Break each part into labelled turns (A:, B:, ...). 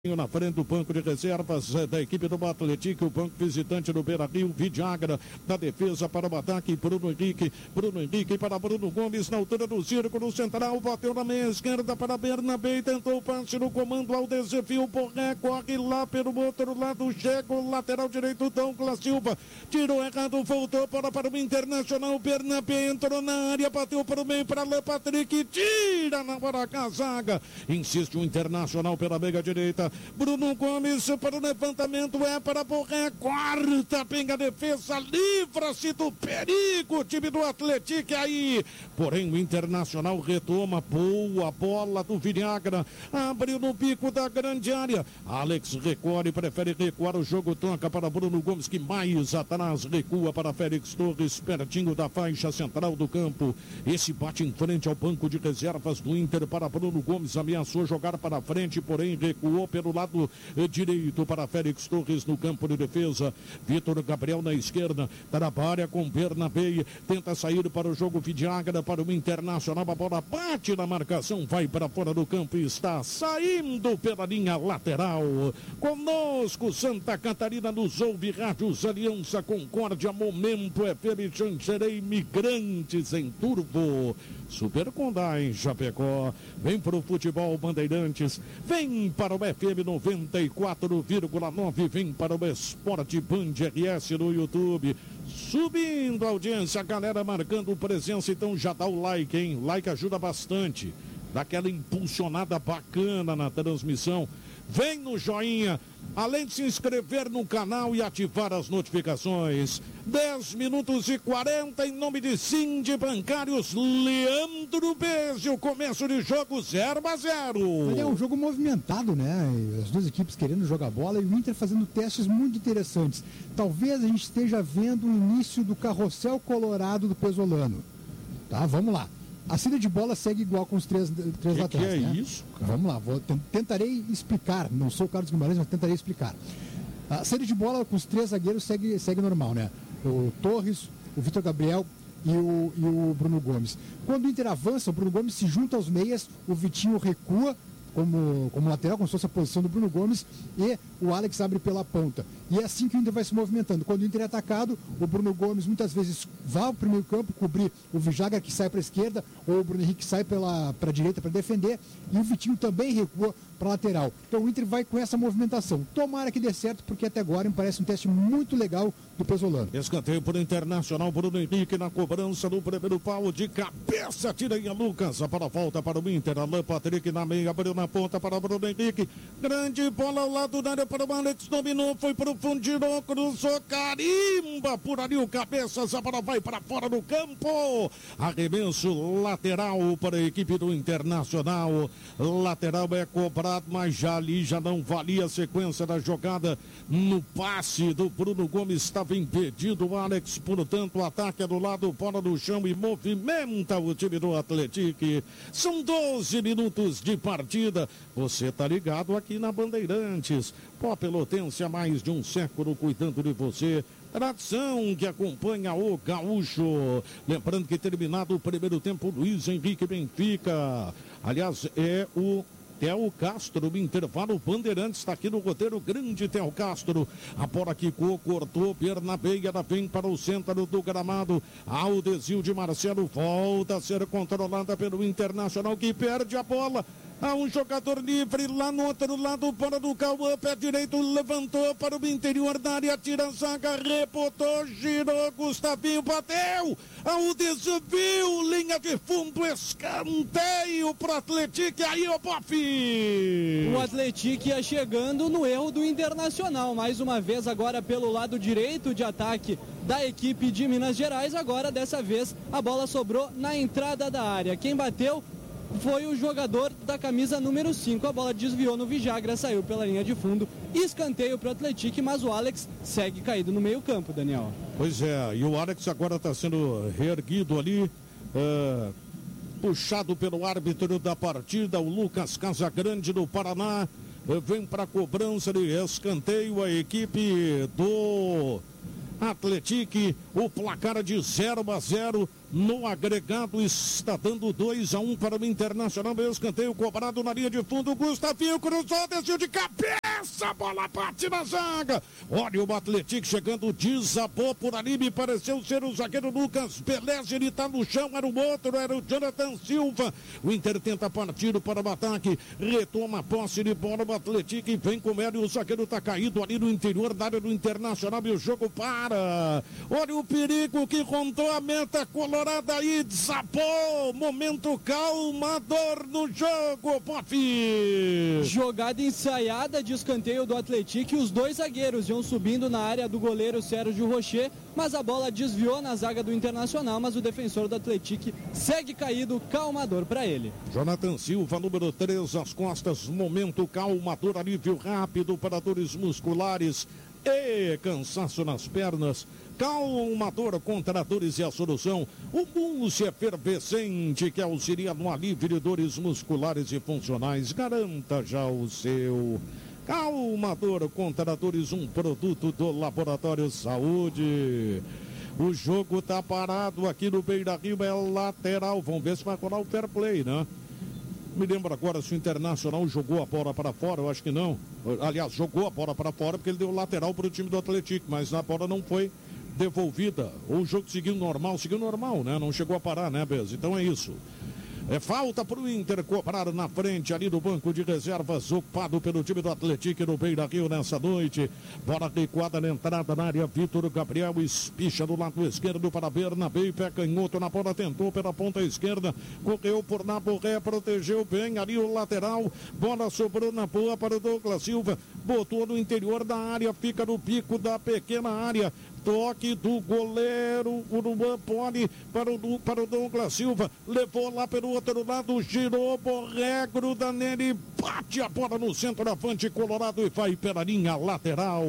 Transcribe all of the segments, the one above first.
A: Na frente do banco de reservas da equipe do Atlético, o banco visitante do Beira-Rio, Vidiagra, da defesa para o ataque, Bruno Henrique para Bruno Gomes, na altura do círculo central, bateu na meia esquerda para Bernabé, tentou o passe no comando ao desafio, Porré, corre lá pelo outro lado, chega o lateral direito, Douglas Silva, tirou errado, voltou para o Internacional, Bernabé entrou na área, bateu para o meio, para Alain Patrick, tira na hora a zaga, insiste o Internacional pela meia direita, Bruno Gomes para o levantamento, é para Borré, quarta, pega a defesa, livra-se do perigo, o time do Atlético aí, porém o Internacional retoma, boa bola do Vidiagra, abriu no bico da grande área, Alex recorre, prefere recuar, o jogo toca para Bruno Gomes, que mais atrás recua para Félix Torres, pertinho da faixa central do campo, esse bate em frente ao banco de reservas do Inter para Bruno Gomes, ameaçou jogar para frente, porém recuou pelo lado direito para Félix Torres no campo de defesa, Vitor Gabriel na esquerda, trabalha com Bernabé, tenta sair para o jogo Vidiagra, para o Internacional, a bola bate na marcação, vai para fora do campo e está saindo pela linha lateral. Conosco Santa Catarina, nos ouve, Rádios Aliança, Concórdia, Momento FM, Xanxerê, Imigrantes em Turvo, Super Condá em Chapecó, vem para o futebol Bandeirantes, vem para o FM 94,9, vem para o Esporte Band RS no YouTube, subindo a audiência, a galera marcando presença, então já dá o like, hein? Like ajuda bastante, dá aquela impulsionada bacana na transmissão, vem no joinha, além de se inscrever no canal e ativar as notificações. 10 minutos e 40 em nome de Sindi Bancários, Leandro Bezio, começo de jogo 0-0.
B: É um jogo movimentado, né? As duas equipes querendo jogar bola e o Inter fazendo testes muito interessantes. Talvez a gente esteja vendo o início do carrossel colorado do Pesolano. Tá, vamos lá. A saída de bola segue igual com os três laterais.
A: Que é
B: né?
A: isso?
B: Vamos lá, tentarei explicar. Não sou o Carlos Guimarães, mas tentarei explicar. A saída de bola com os três zagueiros segue normal, né? O Torres, o Vitor Gabriel e o Bruno Gomes. Quando o Inter avança, o Bruno Gomes se junta aos meias, o Vitinho recua como lateral, como se fosse a posição do Bruno Gomes, e o Alex abre pela ponta. E é assim que o Inter vai se movimentando. Quando o Inter é atacado, o Bruno Gomes muitas vezes vai ao primeiro campo cobrir o Vijaga, que sai para a esquerda, ou o Bruno Henrique que sai para a direita para defender, e o Vitinho também recua para a lateral. Então o Inter vai com essa movimentação. Tomara que dê certo, porque até agora me parece um teste muito legal do Pesolano.
A: Escanteio por Internacional, Bruno Henrique na cobrança do primeiro pau de cabeça, tira aí a Lucas, para a volta para o Inter, Alain Patrick na meia, abriu na ponta para Bruno Henrique, grande bola ao lado da área para o Alex, dominou, foi pro fundo, girou, cruzou, carimba por ali o cabeça, a bola vai para fora do campo, arremesso lateral para a equipe do Internacional, lateral é cobrado, mas já ali já não valia a sequência da jogada, no passe do Bruno Gomes estava impedido o Alex, portanto o ataque é do lado, bola no chão e movimenta o time do Atlético. São 12 minutos de partida, você tá ligado aqui na Bandeirantes, Pó Pelotense há mais de um século cuidando de você, tradição que acompanha o gaúcho. Lembrando que terminado o primeiro tempo, Luiz Henrique Benfica, aliás é o Theo Castro, no intervalo, Bandeirantes está aqui no roteiro, grande Theo Castro, a bola quicou, cortou, Bernabé, ela vem para o centro do gramado, ao desvio de Marcelo, volta a ser controlada pelo Internacional, que perde a bola, há um jogador livre lá no outro lado, bola do Cauã, pé direito, levantou para o interior da área, tira a zaga, repotou, girou, Gustavinho bateu, ao desvio, linha de fundo, escanteio pro Atlético, aí o Bofi.
C: O Atlético ia chegando no erro do Internacional, mais uma vez agora pelo lado direito de ataque da equipe de Minas Gerais, agora dessa vez a bola sobrou na entrada da área, quem bateu foi o jogador da camisa número 5, a bola desviou no Vijagra, saiu pela linha de fundo, escanteio para o Atlético, mas o Alex segue caído no meio campo, Daniel.
A: Pois é, e o Alex agora está sendo reerguido ali, puxado pelo árbitro da partida, o Lucas Casagrande do Paraná, vem para a cobrança de escanteio a equipe do Atlético, o placar de 0-0 no agregado está dando 2-1 para o Internacional. Meio escanteio cobrado na linha de fundo. Gustavinho cruzou, desceu de cabeça, a bola bate na zaga. Olha o Atlético chegando, desabou por ali, me pareceu ser o zagueiro Lucas Beleza, ele está no chão, era o outro, era o Jonathan Silva. O Inter tenta partir para o ataque, retoma a posse de bola do Atlético e vem com ele, o zagueiro está caído ali no interior da área do Internacional e o jogo para. Olha o perigo que rondou a meta colorada aí, desabou, momento calmador no jogo, Pop.
C: Jogada ensaiada de escanteio do Atlético e os dois zagueiros iam subindo na área do goleiro Sérgio Rocher, mas a bola desviou na zaga do Internacional, mas o defensor do Atlético segue caído, calmador para ele.
A: Jonathan Silva, número 3, às costas, momento calmador, alívio rápido para dores musculares e cansaço nas pernas. Calmador contra dores e a solução. O mousse efervescente que auxilia no alívio de dores musculares e funcionais. Garanta já o seu. Calmador contra dores, um produto do Laboratório Saúde. O jogo está parado aqui no Beira-Rio, é lateral. Vamos ver se vai rolar o fair play, né? Me lembro agora se o Internacional jogou a bola para fora, eu acho que não. Aliás, jogou a bola para fora porque ele deu lateral para o time do Atlético, mas a bola não foi devolvida. O jogo seguiu normal, né? Não chegou a parar, né, Bez? Então é isso. É falta para o Inter cobrar na frente ali do banco de reservas, ocupado pelo time do Atlético no Beira-Rio nessa noite. Bola recuada na entrada na área, Vitor Gabriel espicha do lado esquerdo para Bernabé, pé canhoto na bola, tentou pela ponta esquerda, correu por Naborré, protegeu bem ali o lateral, bola sobrou na boa para o Douglas Silva, botou no interior da área, fica no pico da pequena área. Toque do goleiro Uruguai Poli para o Douglas Silva, levou lá pelo outro lado, girou, Borré, gruda nele, bate a bola no centroavante colorado e vai pela linha lateral.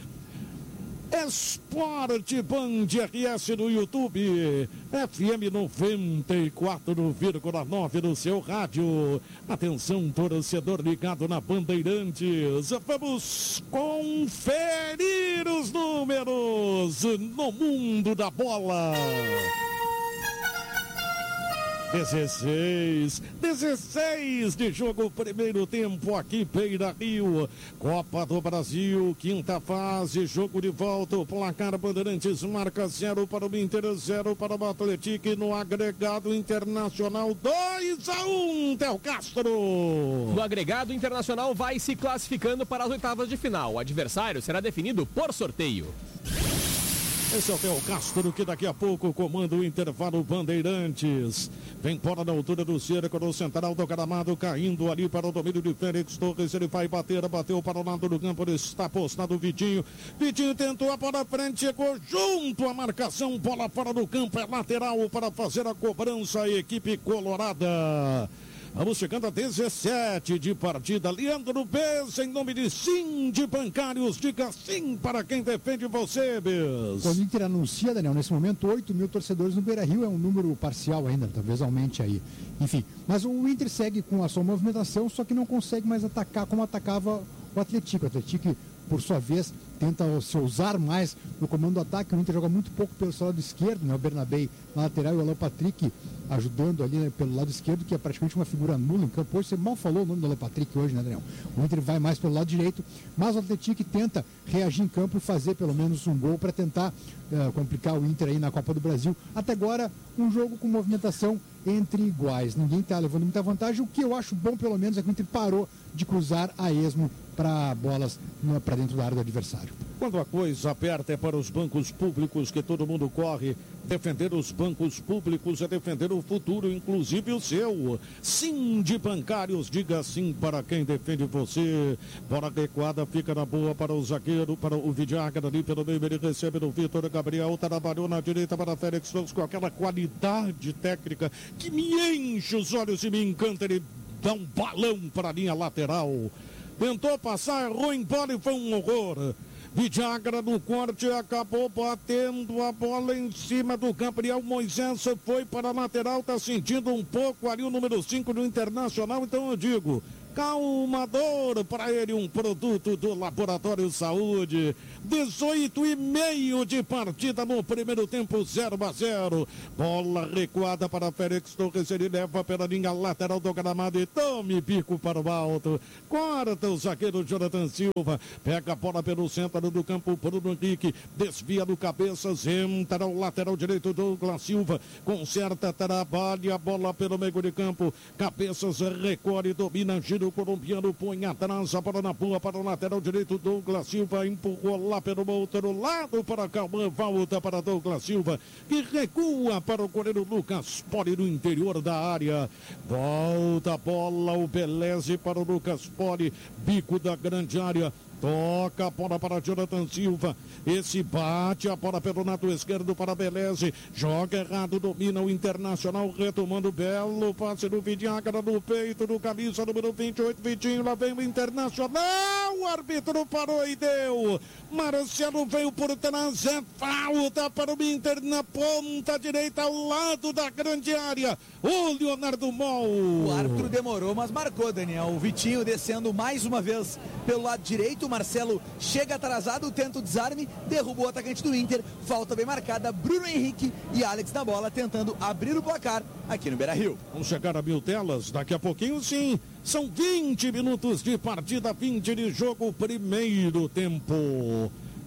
A: Esporte Band RS no YouTube, FM 94,9 no seu rádio. Atenção, torcedor ligado na Bandeirantes. Vamos conferir os números no mundo da bola. 16 de jogo, primeiro tempo aqui, Beira-Rio, Copa do Brasil, quinta fase, jogo de volta, o placar Bandeirantes marca 0 para o Inter, 0 para o Atlético e no agregado Internacional 2-1, Theo Castro.
D: No agregado Internacional vai se classificando para as oitavas de final, o adversário será definido por sorteio.
A: Esse é o Theo Castro que daqui a pouco comanda o intervalo Bandeirantes. Vem fora na altura do cerco no central do gramado, caindo ali para o domínio de Félix Torres. Ele vai bater, bateu para o lado do campo, ele está postado o Vitinho. Vitinho tentou a bola frente, chegou junto à marcação, bola fora do campo, é lateral para fazer a cobrança a equipe colorada. Vamos chegando a 17 de partida. Leandro Bez, em nome de Sim de Bancários, diga sim para quem defende você, Bez.
B: Quando o Inter anuncia, Daniel, nesse momento 8 mil torcedores no Beira-Rio, é um número parcial ainda, talvez aumente aí. Enfim, mas o Inter segue com a sua movimentação, só que não consegue mais atacar como atacava o Atlético. O Atlético, por sua vez, tenta se ousar mais no comando do ataque. O Inter joga muito pouco pelo seu lado esquerdo, né? O Bernabé na lateral e o Alan Patrick ajudando ali, né, pelo lado esquerdo, que é praticamente uma figura nula em campo. Hoje você mal falou o nome do Alan Patrick hoje, né, Daniel? O Inter vai mais pelo lado direito, mas o Atlético tenta reagir em campo e fazer pelo menos um gol para tentar complicar o Inter aí na Copa do Brasil. Até agora, um jogo com movimentação entre iguais. Ninguém está levando muita vantagem. O que eu acho bom, pelo menos, é que o Inter parou de cruzar a esmo para bolas para dentro da área do adversário.
A: Quando a coisa aperta é para os bancos públicos que todo mundo corre. Defender os bancos públicos é defender o futuro, inclusive o seu. Sim de Bancários, diga sim para quem defende você. Bola adequada, fica na boa para o zagueiro, para o Vidiaga ali pelo meio, ele recebe do Vitor Gabriel, trabalhou na direita para Félix Torres com aquela qualidade técnica que me enche os olhos e me encanta. Ele dá um balão para a linha lateral. Tentou passar, errou em bola e foi um horror. Vidagra no corte, acabou batendo a bola em cima do Gabriel Moisés, foi para a lateral, está sentindo um pouco ali o número 5 do Internacional, então eu digo, Calmador, para ele um produto do Laboratório Saúde. 18,5 de partida no primeiro tempo, 0-0. Bola recuada para Félix Torres, ele leva pela linha lateral do gramado e tome bico para o alto. Corta o zagueiro Jonathan Silva, pega a bola pelo centro do campo, Bruno Henrique, desvia do cabeças, entra ao lateral direito Douglas Silva, conserta, trabalha a bola pelo meio de campo, cabeças recolhe, domina, gira o colombiano, põe atrás a bola na boa para o lateral direito Douglas Silva, empurrou lá pelo outro lado para Calmã, volta para Douglas Silva, que recua para o goleiro Lucas Poli no interior da área, volta a bola, o Beleze para o Lucas Poli, bico da grande área, toca a bola para Jonathan Silva. Esse bate a bola pelo lado esquerdo para Beleze. Joga errado, domina o Internacional, retomando belo passe do Vidiaga no peito do camisa número 28, Vitinho. Lá vem o Internacional. O árbitro parou e deu. Marcelo veio por trás. É falta para o Inter na ponta direita, ao lado da grande área. O Leonardo Mol.
E: O árbitro demorou, mas marcou, Daniel. O Vitinho descendo mais uma vez pelo lado direito. Marcelo chega atrasado, tenta o desarme, derrubou o atacante do Inter, falta bem marcada, Bruno Henrique e Alex na bola tentando abrir o placar aqui no Beira-Rio.
A: Vamos chegar a 1000 telas, daqui a pouquinho sim, são 20 minutos de partida, 20 de jogo, primeiro tempo,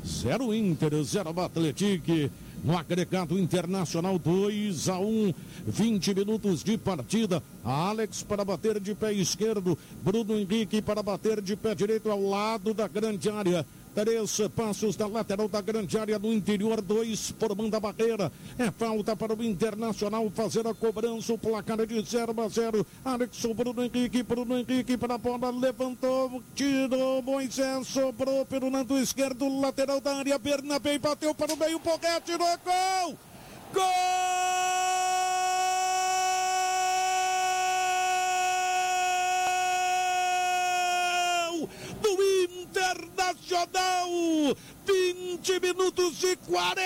A: 0 Inter, 0 Atlético. No agregado Internacional 2-1, 20 minutos de partida. Alex para bater de pé esquerdo, Bruno Henrique para bater de pé direito ao lado da grande área. 3 passos da lateral da grande área no interior, 2 formando a barreira. É falta para o Internacional fazer a cobrança, o placar é de 0-0. Alex, Bruno Henrique para a bola, levantou, tirou, Moisés, sobrou pelo lado esquerdo, lateral da área, Bernabé bateu para o meio, Borré, tirou, gol! Gol! Do Internacional, 20 minutos e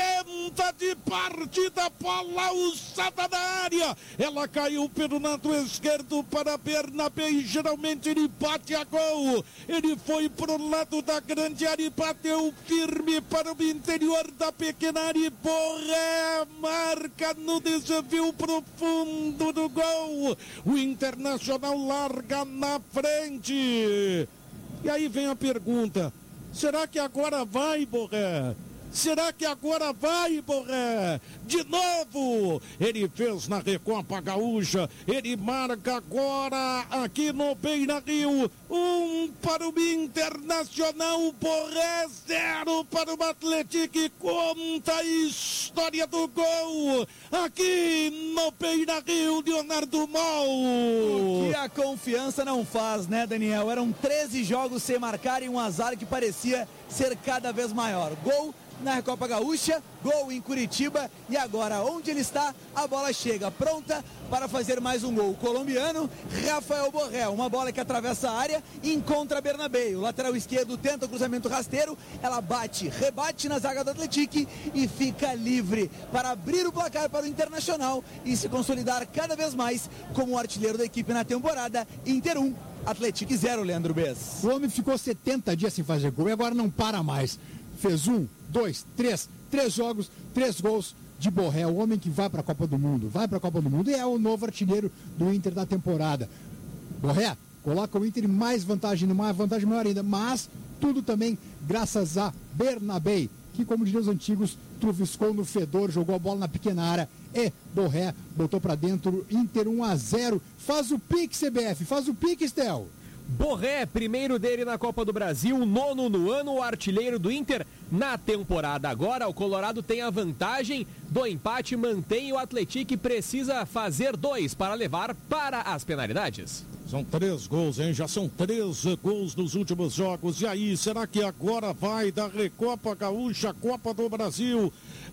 A: 40 de partida, bola alçada na área, ela caiu pelo lado esquerdo para Bernabé e geralmente ele bate a gol, ele foi pro lado da grande área e bateu firme para o interior da pequena área e Borré marca no desvio profundo do gol, o Internacional larga na frente. E aí vem a pergunta, será que agora vai, Borré? Será que agora vai, Borré? De novo, ele fez na Recopa Gaúcha, ele marca agora aqui no Beira-Rio, 1 para o Internacional, Borré, 0 para o Atlético, e conta a história do gol, aqui no Beira-Rio, Leonardo Mol.
E: O que a confiança não faz, né, Daniel? Eram 13 jogos sem marcar e um azar que parecia ser cada vez maior. Gol na Recopa Gaúcha, gol em Curitiba e agora onde ele está, a bola chega pronta para fazer mais um gol. O colombiano Rafael Borré, uma bola que atravessa a área e encontra Bernabé. O lateral esquerdo tenta o cruzamento rasteiro, ela bate, rebate na zaga do Atlético e fica livre para abrir o placar para o Internacional e se consolidar cada vez mais como o artilheiro da equipe na temporada. Inter 1, Atlético 0, Leandro Bess.
B: O homem ficou 70 dias sem fazer gol e agora não para mais. Fez 1, 2, 3 jogos, 3 gols de Borré, o homem que vai para a Copa do Mundo, e é o novo artilheiro do Inter da temporada. Borré coloca o Inter em mais vantagem, numa vantagem maior ainda, mas tudo também graças a Bernabé, que, como diriam os antigos, truviscou no fedor, jogou a bola na pequena área e Borré botou para dentro. Inter 1-0, faz o pique, CBF, faz o pique, Estel.
D: Borré, primeiro dele na Copa do Brasil, 9º no ano, o artilheiro do Inter na temporada. Agora o Colorado tem a vantagem do empate, mantém o Atlético e precisa fazer 2 para levar para as penalidades.
A: São 3 gols, hein? Já são 3 gols nos últimos jogos. E aí, será que agora vai da Recopa Gaúcha, Copa do Brasil?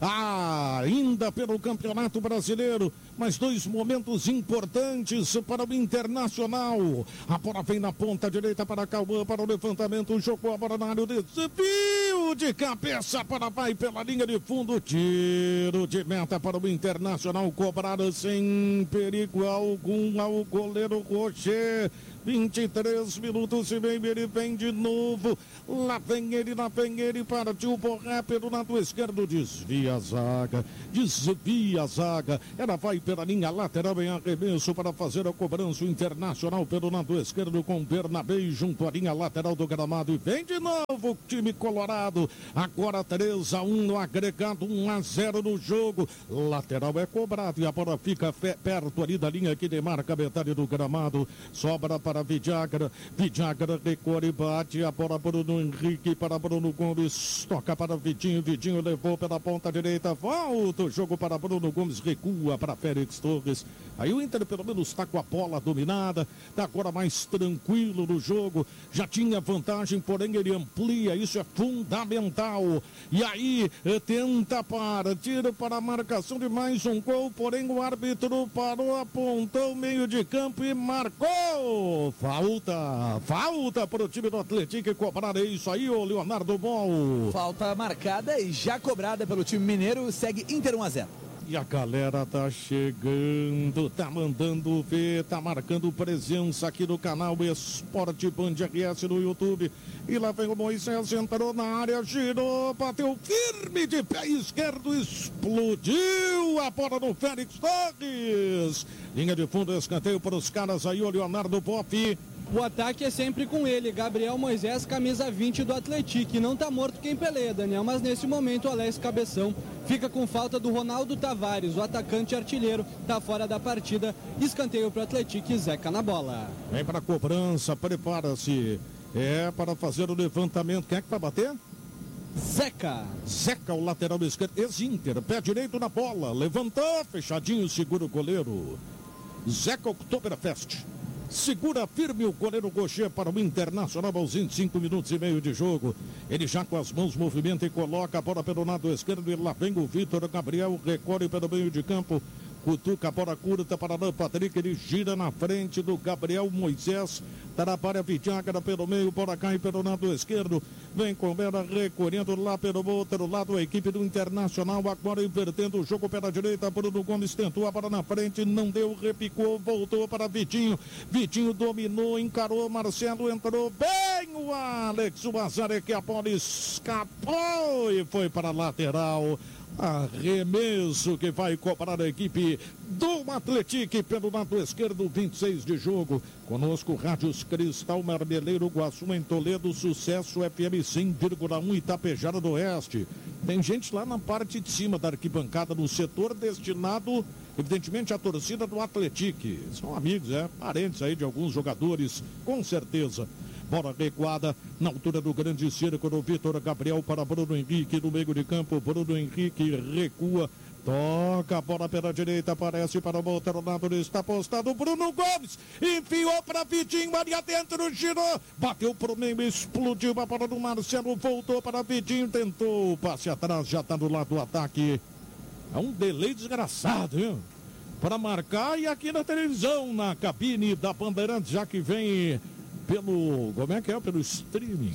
A: Ainda pelo Campeonato Brasileiro, mas 2 momentos importantes para o Internacional. A bola vem na ponta direita para Calmã, para o levantamento, jogou a bola na área, desvio de cabeça para vai pela linha de fundo, tiro de meta para o Internacional, cobrado sem perigo algum ao goleiro Rocher. 23 minutos e meio, ele vem de novo. Lá vem ele, partiu por pelo lado esquerdo, desvia a zaga. Ela vai pela linha lateral em arremesso para fazer a cobrança. O Internacional pelo lado esquerdo com Bernabé junto à linha lateral do gramado. E vem de novo o time colorado. Agora 3-1 no agregado, 1-0 no jogo. Lateral é cobrado e a bola fica perto ali da linha que demarca a metade do gramado. Sobra para Vidagra recorre e bate a bola para Bruno Henrique, para Bruno Gomes, toca para Vitinho levou pela ponta direita, volta o jogo para Bruno Gomes, recua para Félix Torres. Aí o Inter pelo menos está com a bola dominada, está agora mais tranquilo no jogo, já tinha vantagem, porém ele amplia, isso é fundamental. E aí tenta tira para a marcação de mais um gol, porém o árbitro parou, apontou o meio de campo e marcou. Falta para o time do Atlético cobrar, é isso aí, o Leonardo Bol.
E: Falta marcada e já cobrada pelo time mineiro, segue Inter 1-0.
A: E a galera tá chegando, tá mandando ver, tá marcando presença aqui no canal Esporte Band RS no YouTube. E lá vem o Moisés, entrou na área, girou, bateu firme de pé esquerdo, explodiu a bola no Félix Torres. Linha de fundo, escanteio para os caras aí, o Leonardo Boff.
C: O ataque é sempre com ele, Gabriel Moisés, camisa 20 do Atlético. Não tá morto quem peleia, Daniel, mas nesse momento o Alex Cabeção fica com falta do Ronaldo Tavares, o atacante artilheiro, tá fora da partida. Escanteio pro Atlético e Zeca na bola.
A: Vem pra cobrança, prepara-se. É para fazer o levantamento. Quem é que vai bater?
C: Zeca,
A: o lateral esquerdo, ex-Inter, pé direito na bola, levantou, fechadinho, segura o goleiro. Zeca Oktoberfest. Segura firme o goleiro Gaucher para o Internacional aos 25 minutos e meio de jogo. Ele já com as mãos movimenta e coloca a bola pelo lado esquerdo. E lá vem o Vitor Gabriel, recorre pelo meio de campo. Cutuca a bola curta para o Patrick, ele gira na frente do Gabriel Moisés, trabalha Vidagra pelo meio, bola cai pelo lado esquerdo, vem com ela recorrendo lá pelo outro lado, a equipe do Internacional agora invertendo o jogo pela direita, Bruno Gomes tentou a bola na frente, não deu, repicou, voltou para Vitinho dominou, encarou, Marcelo entrou bem, o Alex, o azar é que a bola escapou e foi para a lateral. Arremesso que vai cobrar a equipe do Atlético pelo lado esquerdo, 26 de jogo. Conosco, Rádios Cristal, Marmeleiro, Guaçu, em Toledo, Sucesso, FM 100,1, Itapejara do Oeste. Tem gente lá na parte de cima da arquibancada, no setor destinado, evidentemente, à torcida do Atlético. São amigos, parentes aí de alguns jogadores, com certeza. Bola recuada na altura do grande círculo, Vitor Gabriel para Bruno Henrique no meio de campo, Bruno Henrique recua, toca a bola pela direita, aparece para o outro lado, está postado Bruno Gomes, enfiou para Vitinho, ali adentro, girou, bateu pro meio, explodiu a bola do Marcelo, voltou para Vitinho, tentou o passe atrás, já está do lado do ataque. É um delay desgraçado, hein? Para marcar, e aqui na televisão, na cabine da Bandeirantes, já que vem pelo, como é que é? Pelo streaming.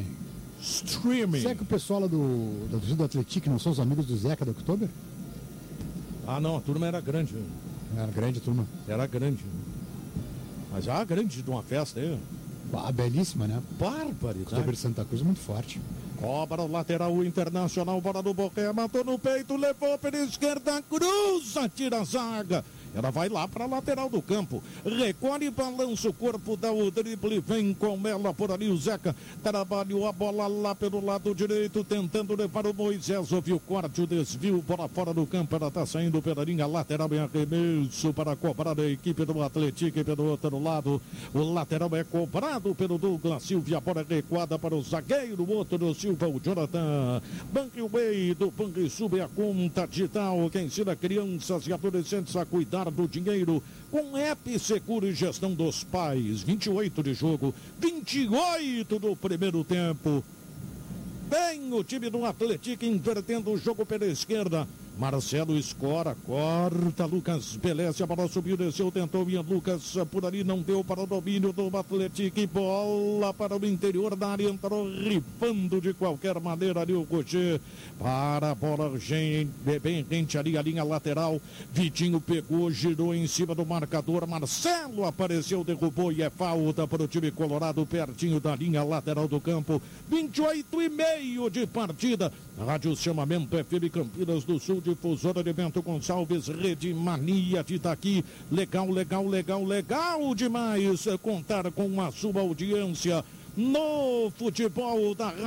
B: Será que o pessoal lá do Atlético não são os amigos do Zeca do Oktober?
A: Ah, não, a turma era grande.
B: Era grande a turma.
A: Era grande. Mas já grande de uma festa aí.
B: Ah, belíssima, né?
A: Barbaridade.
B: Oktober de Santa Cruz, muito forte.
A: Cobra o lateral, o Internacional, bola do Borré, matou no peito, levou pela esquerda, cruza, tira a zaga. Ela vai lá para a lateral do campo. Recolhe, balança o corpo, dá o drible, vem com ela por ali o Zeca. Trabalhou a bola lá pelo lado direito, tentando levar o Moisés. Houve o corte, o desvio, bola fora do campo. Ela está saindo pela linha lateral em arremesso para cobrar a equipe do Atlético. E pelo outro lado, o lateral é cobrado pelo Douglas Silva. A bola é recuada para o zagueiro, o outro do Silva, o Jonathan. Banriway do Banrisul é a conta digital que ensina crianças e adolescentes a cuidar do dinheiro com app Seguro e Gestão dos Pais. 28 de jogo, 28 do primeiro tempo. Bem, o time do Atlético invertendo o jogo pela esquerda. Marcelo escora, corta, Lucas Beleza, a bola subiu, desceu, tentou, Ian Lucas por ali, não deu para o domínio do Atlético, bola para o interior da área, entrou rifando de qualquer maneira ali o Cochê, para a bola bem rente ali, a linha lateral, Vitinho pegou, girou em cima do marcador, Marcelo apareceu, derrubou e é falta para o time colorado, pertinho da linha lateral do campo, 28,5 de partida, Rádio Chamamento FM Campinas do Sul, difusora de Bento Gonçalves, Rede Mania de Itaqui. Legal demais contar com a sua audiência no futebol da